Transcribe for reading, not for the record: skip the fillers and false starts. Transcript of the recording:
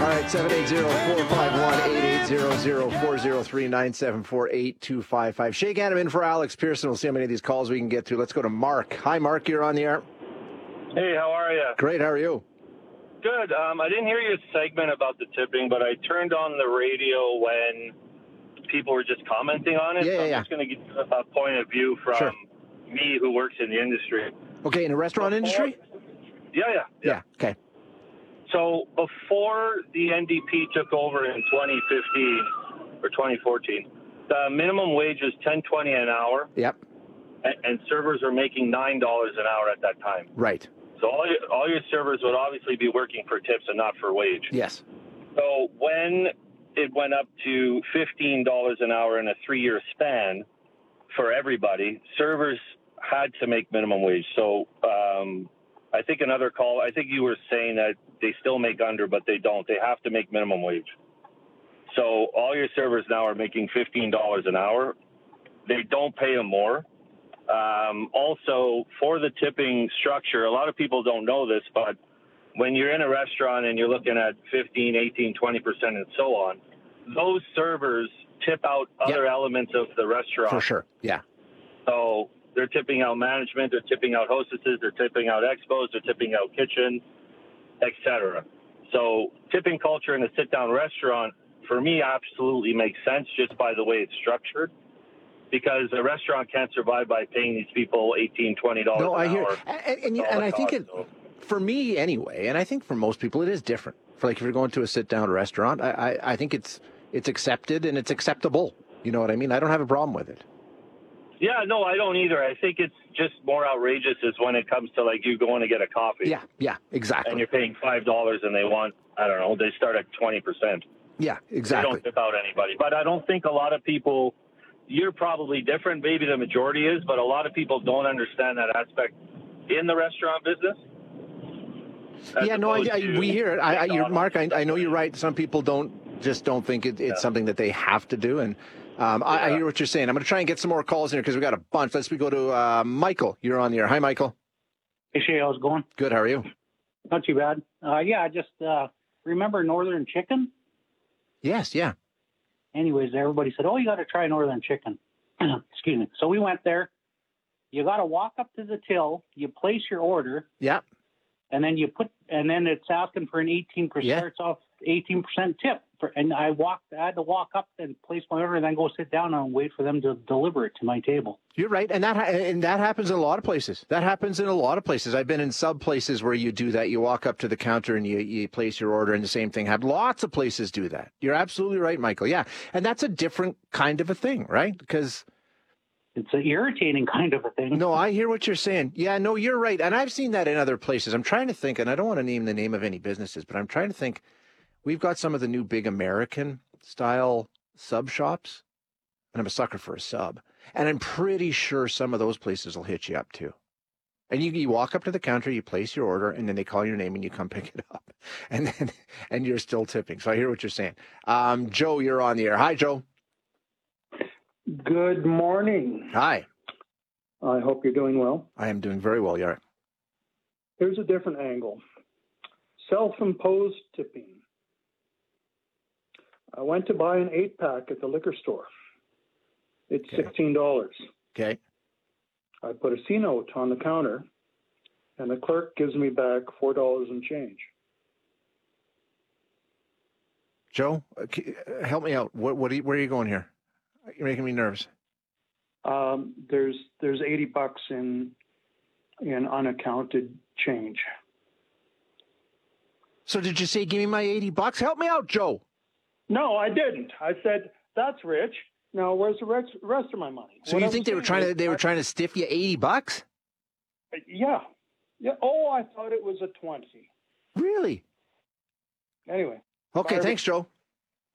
All right, 780-451-8800-403-974-8255. Shake Adam in for Alex Pearson. We'll see how many of these calls we can get through. Let's go to Mark. Hi, Mark. You're on the air. Hey, how are you? Great. How are you? Good. I didn't hear your segment about the tipping, but I turned on the radio when people were just commenting on it. I'm just going to give a point of view from me who works in the industry. Okay, in the restaurant industry? Yeah. Okay. So before the NDP took over in 2015 or 2014, the minimum wage was $10.20 an hour. Yep. And servers were making $9 an hour at that time. Right. So all your servers would obviously be working for tips and not for wage. Yes. So when it went up to $15 an hour in a 3-year span for everybody, servers had to make minimum wage. So I think another call, I think you were saying that they still make under, but they don't. They have to make minimum wage. So all your servers now are making $15 an hour. They don't pay them more. Also, for the tipping structure, a lot of people don't know this, but when you're in a restaurant and you're looking at 15, 18, 20% and so on, those servers tip out other elements of the restaurant. For sure, yeah. So they're tipping out management, they're tipping out hostesses, they're tipping out expos, they're tipping out kitchen, etc. So tipping culture in a sit-down restaurant, for me, absolutely makes sense just by the way it's structured. Because a restaurant can't survive by paying these people $18, $20 no, I an hear, hour. and I think it, for me anyway, and I think for most people it is different. For like if you're going to a sit-down restaurant, I think it's accepted and it's acceptable. You know what I mean? I don't have a problem with it. Yeah, no, I don't either. I think it's just more outrageous is when it comes to like you going to get a coffee. Yeah, exactly. And you're paying $5 and they want, I don't know, they start at 20%. Yeah, exactly. They don't tip out anybody. But I don't think a lot of people, you're probably different, maybe the majority is, but a lot of people don't understand that aspect in the restaurant business. Yeah, no, we hear it. Mark, I know you're right. Some people don't think it's something that they have to do, and I hear what you're saying. I'm going to try and get some more calls in here because we got a bunch. Let's go to Michael. You're on the air. Hi, Michael. Hey, Shay, how's it going? Good. How are you? Not too bad. I just remember Northern Chicken? Yes, yeah. Anyways, everybody said, oh, you got to try Northern Chicken. Excuse me. So we went there. You got to walk up to the till. You place your order. Yeah. And then then it's asking for an 18%. Starts off 18% tip. And I had to walk up and place my order and then go sit down and wait for them to deliver it to my table. You're right. And that happens in a lot of places. I've been in sub places where you do that. You walk up to the counter and you place your order, and the same thing happens. Lots of places do that. You're absolutely right, Michael. Yeah. And that's a different kind of a thing, right? Because it's an irritating kind of a thing. No, I hear what you're saying. Yeah, no, you're right. And I've seen that in other places. I'm trying to think, and I don't want to name the name of any businesses, but I'm trying to think. We've got some of the new big American-style sub shops, and I'm a sucker for a sub. And I'm pretty sure some of those places will hit you up, too. And you walk up to the counter, you place your order, and then they call your name, and you come pick it up. And you're still tipping. So I hear what you're saying. Joe, you're on the air. Hi, Joe. Good morning. Hi. I hope you're doing well. I am doing very well, Yara. Here's a different angle. Self-imposed tipping. I went to buy an 8-pack at the liquor store. It's $16. Okay. I put a C-note on the counter, and the clerk gives me back $4 and change. Joe, help me out. Where are you going here? You're making me nervous. There's $80 in unaccounted change. So did you say, give me my $80? Help me out, Joe. No, I didn't. I said, that's rich. Now, where's the rest of my money? So you think they were trying to stiff you $80? Yeah. Oh, I thought it was a 20. Really? Anyway. Okay, thanks, Joe.